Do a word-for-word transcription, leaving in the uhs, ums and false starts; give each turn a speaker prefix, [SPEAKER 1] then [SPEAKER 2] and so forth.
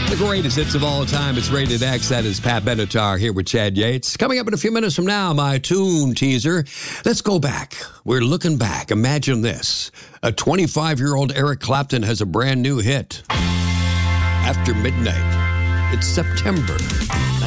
[SPEAKER 1] The greatest hits of all time. It's Rated X. That is Pat Benatar here with Chad Yates. Coming up in a few minutes from now, my tune teaser. Let's go back. We're looking back. Imagine this. A twenty-five-year-old Eric Clapton has a brand new hit. After Midnight. It's September